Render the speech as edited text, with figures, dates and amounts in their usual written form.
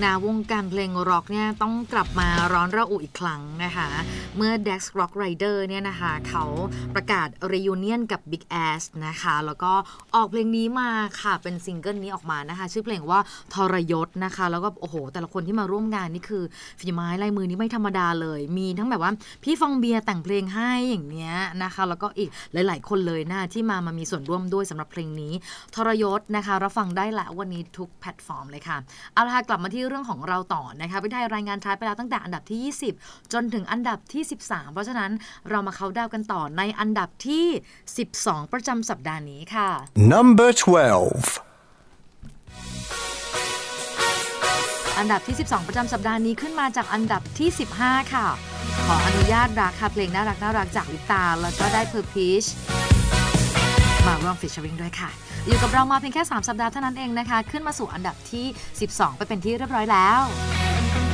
นะวงการเพลงร็อกเนี่ยต้องกลับมาร้อนระอุอีกครั้งนะคะเมื่อ Dax Rock Rider เนี่ยนะคะเขาประกาศ reunion กับ Big Ass นะคะแล้วก็ออกเพลงนี้มาค่ะเป็นซิงเกิลนี้ออกมานะคะชื่อเพลงว่าทรยศนะคะแล้วก็โอ้โหแต่ละคนที่มาร่วมงานนี่คือฝีไม้ลายมือนี่ไม่ธรรมดาเลยมีทั้งแบบว่าพี่ฟองเบียร์แต่งเพลงให้อย่างเนี้ยนะคะแล้วก็อีกหลายๆคนเลยนะที่มามีส่วนร่วมด้วยสำหรับเพลงนี้ทรยศนะคะรับฟังได้ละวันนี้ทุกแพลตฟอร์มเลยค่ะเอาล่ะกลับมาที่เรื่องของเราต่อนะคะพี่ไทยรายงานชาร์ตไปแล้วตั้งแต่อันดับที่20จนถึงอันดับที่13เพราะฉะนั้นเรามาเขาน์ดาวน์กันต่อในอันดับที่12ประจำสัปดาห์นี้ค่ะ Number 12 อันดับที่12ประจำสัปดาห์นี้ขึ้นมาจากอันดับที่15ค่ะขออนุญาตรักค่ะเพลงน่ารักจากลิตาแล้วก็ได้เพอร์พีชมาร่วมฟีเจอริ่งด้วยค่ะอยู่กับเรามาเพียงแค่3สัปดาห์เท่านั้นเองนะคะขึ้นมาสู่อันดับที่12ไปเป็นที่เรียบร้อยแล้ว